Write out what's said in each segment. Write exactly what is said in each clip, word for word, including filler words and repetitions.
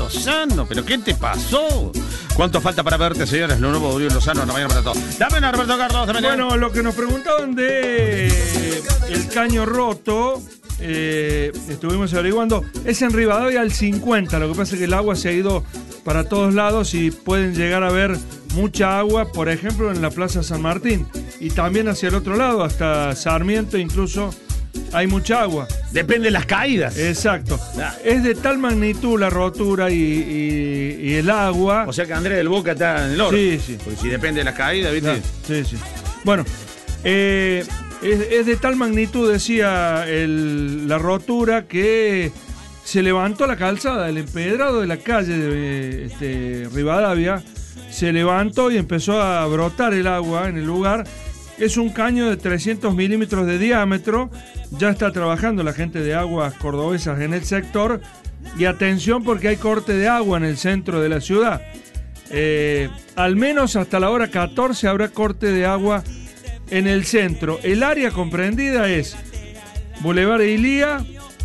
Lozano, ¿pero qué te pasó? ¿Cuánto falta para verte, señores? Lo nuevo de Uriel Lozano, la mañana para todo. Dame una, Roberto Carlos. Dame una. Bueno, lo que nos preguntaban de el caño roto, eh, estuvimos averiguando, es en Rivadavia al cincuenta. Lo que pasa es que el agua se ha ido para todos lados y pueden llegar a ver mucha agua, por ejemplo, en la Plaza San Martín. Y también hacia el otro lado, hasta Sarmiento incluso, hay mucha agua. Depende de las caídas. Exacto. Ah. Es de tal magnitud la rotura y, y, y el agua. O sea que Andrés del Boca está en el oro. Sí, sí. Porque si depende de las caídas, ¿viste? Ah, sí, sí. Bueno, eh, es, es de tal magnitud, decía el, la rotura, que se levantó la calzada, el empedrado de la calle de este, Rivadavia, se levantó y empezó a brotar el agua en el lugar. Es un caño de trescientos milímetros de diámetro. Ya está trabajando la gente de Aguas Cordobesas en el sector. Y atención, porque hay corte de agua en el centro de la ciudad. Eh, al menos hasta la hora catorce habrá corte de agua en el centro. El área comprendida es Boulevard Ilía,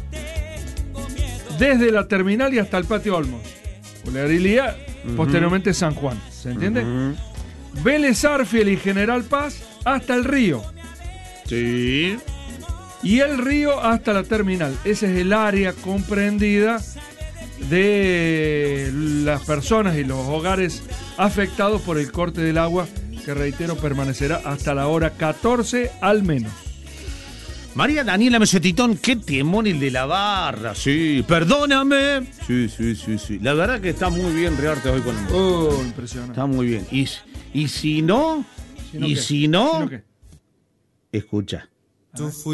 desde la terminal y hasta el Patio Olmos. Boulevard Ilía, uh-huh. Posteriormente San Juan. ¿Se entiende? Uh-huh. Vélez Arfiel y General Paz hasta el río. Sí. Y el río hasta la terminal. Ese es el área comprendida de las personas y los hogares afectados por el corte del agua, que reitero permanecerá hasta la hora catorce al menos. María Daniela Mesetitón, qué temón el de la barra. Sí, perdóname. Sí, sí, sí, sí. La verdad que está muy bien Rearte hoy con el Oh, impresionante. Está muy bien. Y, y si no, ¿Si no y qué? si no, ¿Si no qué? escucha. Tú fuiste